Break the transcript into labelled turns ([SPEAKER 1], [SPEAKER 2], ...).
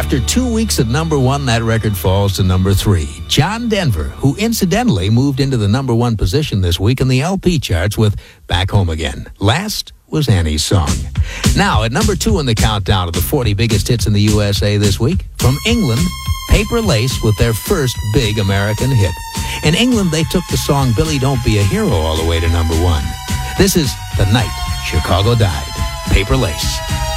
[SPEAKER 1] After 2 weeks at number 1, that record falls to number 3. John Denver, who incidentally moved into the number 1 position this week in the LP charts with Back Home Again. Last was Annie's Song. Now, at number 2 in the countdown of the 40 biggest hits in the USA this week, from England, Paper Lace with their first big American hit. In England, they took the song Billy Don't Be a Hero all the way to number 1. This is The Night Chicago Died. Paper Lace.